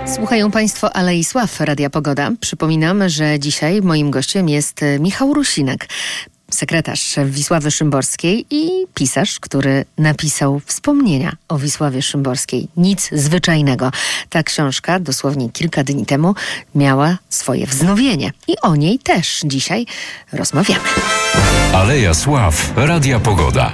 Słuchają Państwo Alei Sław Radia Pogoda. Przypominam, że dzisiaj moim gościem jest Michał Rusinek, sekretarz Wisławy Szymborskiej i pisarz, który napisał wspomnienia o Wisławie Szymborskiej. Nic zwyczajnego. Ta książka dosłownie kilka dni temu miała swoje wznowienie i o niej też dzisiaj rozmawiamy. Aleja Sław Radia Pogoda.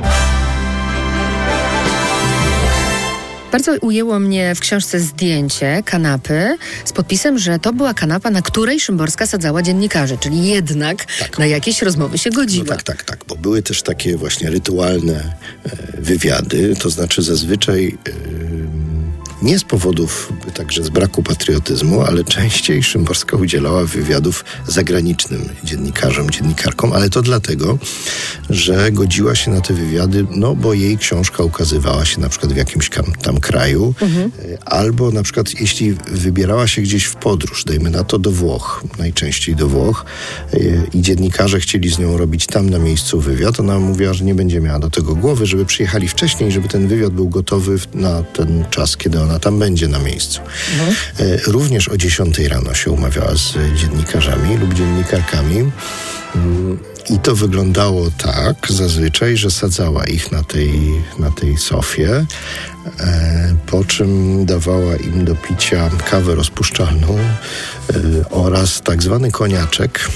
Bardzo ujęło mnie w książce zdjęcie kanapy z podpisem, że to była kanapa, na której Szymborska sadzała dziennikarzy, czyli jednak na jakieś rozmowy się godziła. No tak, bo były też takie właśnie rytualne wywiady, to znaczy zazwyczaj nie z powodów także z braku patriotyzmu, ale częściej Szymborska udzielała wywiadów zagranicznym dziennikarzom, dziennikarkom, ale to dlatego, że godziła się na te wywiady, bo jej książka ukazywała się na przykład w jakimś tam kraju, albo na przykład jeśli wybierała się gdzieś w podróż, dajmy na to do Włoch, najczęściej do Włoch, i dziennikarze chcieli z nią robić tam na miejscu wywiad, ona mówiła, że nie będzie miała do tego głowy, żeby przyjechali wcześniej, żeby ten wywiad był gotowy na ten czas, kiedy ona tam będzie na miejscu. Również o 10 rano się umawiała z dziennikarzami lub dziennikarkami i to wyglądało tak zazwyczaj, że sadzała ich na tej sofie, po czym dawała im do picia kawę rozpuszczalną oraz tak zwany koniaczek.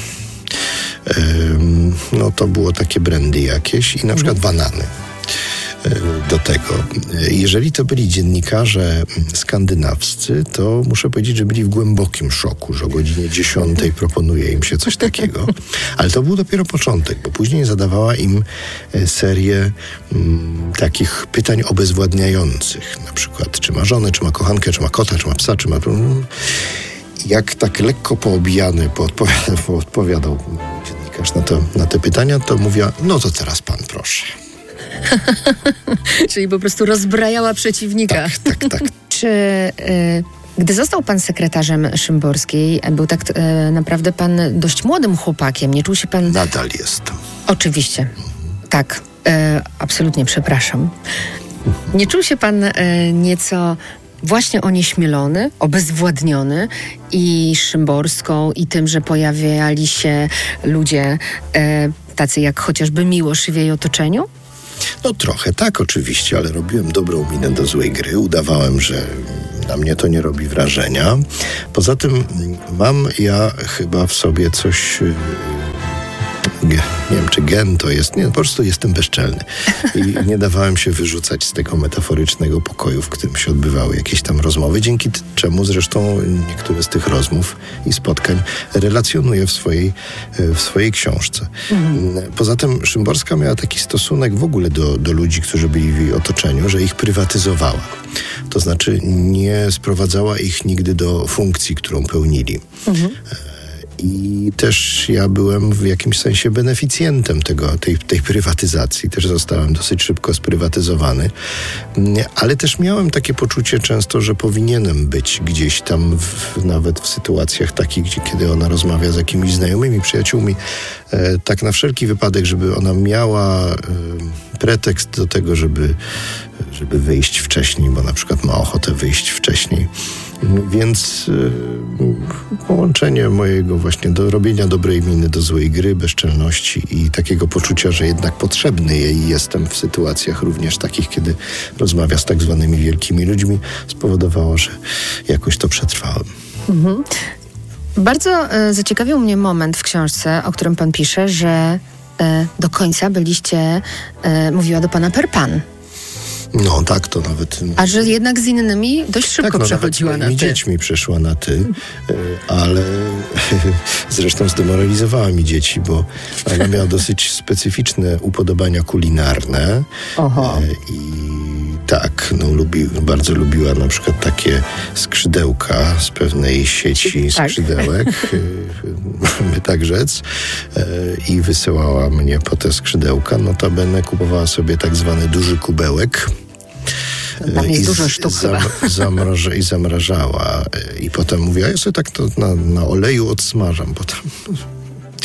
To było takie brandy jakieś i na przykład banany do tego. Jeżeli to byli dziennikarze skandynawscy, to muszę powiedzieć, że byli w głębokim szoku, że o godzinie 10 proponuje im się coś takiego. Ale to był dopiero początek, bo później zadawała im serię takich pytań obezwładniających. Na przykład, czy ma żonę, czy ma kochankę, czy ma kota, czy ma psa, czy ma... Jak tak lekko poobijany odpowiadał dziennikarz na te pytania, to mówiła, to teraz pan proszę. Czyli po prostu rozbrajała przeciwnika. Tak. Czy gdy został pan sekretarzem Szymborskiej, był tak naprawdę pan dość młodym chłopakiem, nie czuł się pan... Nadal jestem. Oczywiście. Tak. Absolutnie przepraszam. Nie czuł się pan nieco właśnie onieśmielony, obezwładniony i Szymborską, i tym, że pojawiali się ludzie tacy jak chociażby Miłosz w jej otoczeniu? Trochę tak oczywiście, ale robiłem dobrą minę do złej gry. Udawałem, że na mnie to nie robi wrażenia. Poza tym mam ja chyba w sobie coś... Nie wiem, czy gen to jest. Nie, po prostu jestem bezczelny. I nie dawałem się wyrzucać z tego metaforycznego pokoju, w którym się odbywały jakieś tam rozmowy, dzięki czemu zresztą niektóre z tych rozmów i spotkań relacjonuję w swojej książce. Poza tym Szymborska miała taki stosunek w ogóle do ludzi, którzy byli w jej otoczeniu, że ich prywatyzowała. To znaczy nie sprowadzała ich nigdy do funkcji, którą pełnili. I też ja byłem w jakimś sensie beneficjentem tej prywatyzacji. Też zostałem dosyć szybko sprywatyzowany. Ale też miałem takie poczucie często, że powinienem być gdzieś tam, nawet w sytuacjach takich, kiedy ona rozmawia z jakimiś znajomymi, przyjaciółmi, tak na wszelki wypadek, żeby ona miała pretekst do tego, żeby wyjść wcześniej, bo na przykład ma ochotę wyjść wcześniej. Więc połączenie mojego właśnie do robienia dobrej miny do złej gry, bezczelności i takiego poczucia, że jednak potrzebny jej jestem w sytuacjach również takich, kiedy rozmawia z tak zwanymi wielkimi ludźmi, spowodowało, że jakoś to przetrwałem. Bardzo zaciekawił mnie moment w książce, o którym pan pisze, że do końca byliście, mówiła do pana per pan. Tak, to nawet... A że jednak z innymi dość szybko przechodziła na ty. dziećmi przeszła na ty, ale zresztą zdemoralizowała mi dzieci, bo ona miała dosyć specyficzne upodobania kulinarne. I tak, bardzo lubiła na przykład takie skrzydełka z pewnej sieci skrzydełek, by tak rzec, i wysyłała mnie po te skrzydełka. Notabene kupowała sobie tak zwany duży kubełek. Tam jest dużo sztuk i zamrażała. I potem mówiła, ja sobie tak to na oleju odsmażam, bo tam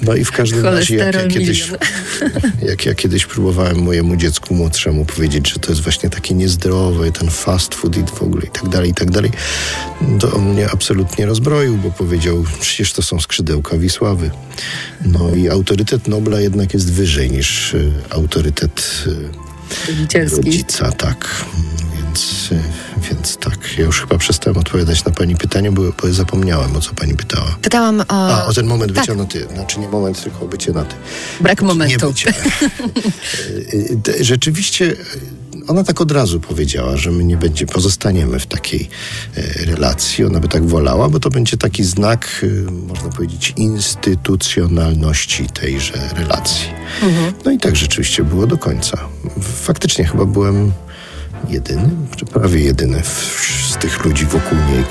No i w każdym razie, jak ja kiedyś próbowałem mojemu dziecku młodszemu powiedzieć, że to jest właśnie takie niezdrowe, ten fast food i w ogóle i tak dalej, to on mnie absolutnie rozbroił, bo powiedział, przecież to są skrzydełka Wisławy. No i autorytet Nobla jednak jest wyżej niż autorytet rodzica, tak. Więc tak, ja już chyba przestałem odpowiadać na pani pytanie, bo zapomniałem, o co pani pytała. Pytałam o ten moment bycia na ty. Znaczy nie moment, tylko bycie na ty. Brak momentu. Nie bycie. Rzeczywiście ona tak od razu powiedziała, że my pozostaniemy w takiej relacji. Ona by tak wolała, bo to będzie taki znak, można powiedzieć, instytucjonalności tejże relacji. No i tak rzeczywiście było do końca. Faktycznie chyba byłem jedyny, czy prawie jedyny z tych ludzi wokół niej,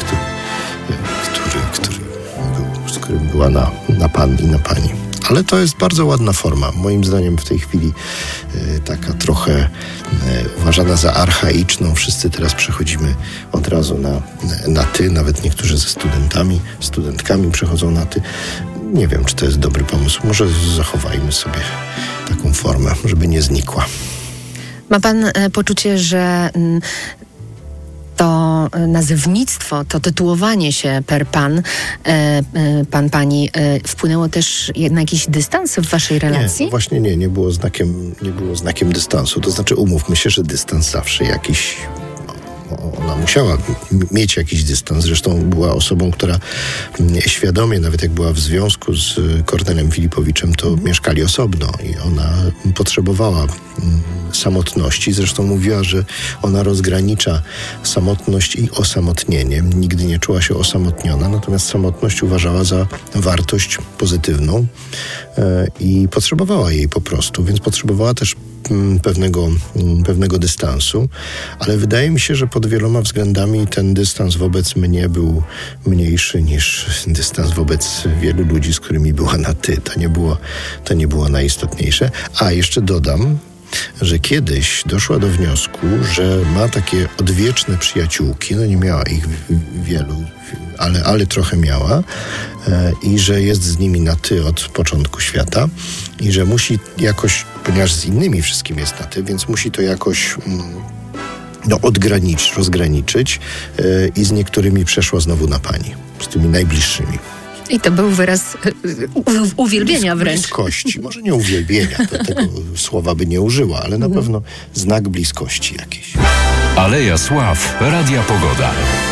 z którym była na pan i na pani. Ale to jest bardzo ładna forma. Moim zdaniem w tej chwili taka trochę uważana za archaiczną. Wszyscy teraz przechodzimy od razu na ty. Nawet niektórzy ze studentkami przechodzą na ty. Nie wiem, czy to jest dobry pomysł. Może zachowajmy sobie taką formę, żeby nie znikła. Ma pan poczucie, że to nazewnictwo, to tytułowanie się per pan, pani wpłynęło też na jakiś dystans w waszej relacji? Nie, właśnie nie było znakiem dystansu. To znaczy umówmy się, że dystans zawsze jakiś. Ona musiała mieć jakiś dystans. Zresztą była osobą, która świadomie, nawet jak była w związku z Kornelem Filipowiczem, to mieszkali osobno i ona potrzebowała samotności. Zresztą mówiła, że ona rozgranicza samotność i osamotnienie. Nigdy nie czuła się osamotniona, natomiast samotność uważała za wartość pozytywną i potrzebowała jej po prostu, więc potrzebowała też pewnego dystansu, ale wydaje mi się, że pod wieloma względami ten dystans wobec mnie był mniejszy niż dystans wobec wielu ludzi, z którymi była na ty. To nie było najistotniejsze. A jeszcze dodam, że kiedyś doszła do wniosku, że ma takie odwieczne przyjaciółki, no nie miała ich wielu, ale trochę miała i że jest z nimi na ty od początku świata i że musi jakoś, ponieważ z innymi wszystkim jest na ty, więc musi to jakoś rozgraniczyć i z niektórymi przeszła znowu na pani, z tymi najbliższymi. I to był wyraz uwielbienia wręcz. Bliskości, może nie uwielbienia, tego słowa by nie użyła, ale na pewno znak bliskości jakiejś. Aleja Sław, Radia Pogoda.